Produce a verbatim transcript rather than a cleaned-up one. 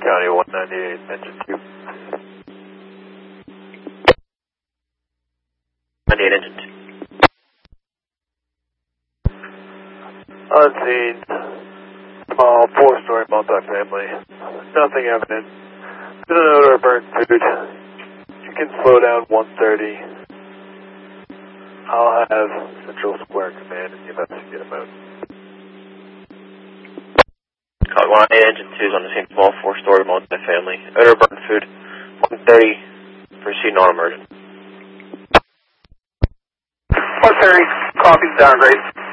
County one ninety-eight, engine two. ninety-eight, engine two. Unseen. Small, four-story multifamily. Nothing evident. Still an odor of burnt food. You can slow down one thirty. I'll have Central Square Command investigate him out. Call one eight, engine two is on the same small four-story multifamily. Odor of burnt food. one thirty. Proceed non-emergent. one thirty. Copy. Downgrade.